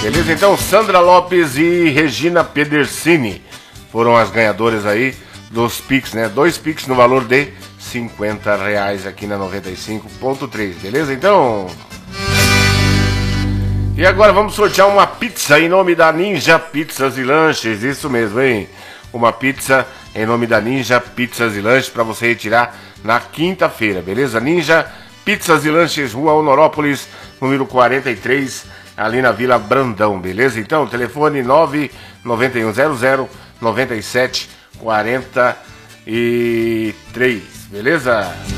Beleza? Então, Sandra Lopes e Regina Pedersini foram as ganhadoras aí dos Pix, né? 2 Pix no valor de R$50 aqui na 95.3, beleza? Então... E agora vamos sortear uma pizza em nome da Ninja Pizzas e Lanches, isso mesmo, hein? Uma pizza em nome da Ninja Pizzas e Lanches para você retirar na quinta-feira, beleza? Ninja Pizzas e Lanches, Rua Honorópolis, número 43, ali na Vila Brandão, beleza? Então, telefone 99100-9743, beleza?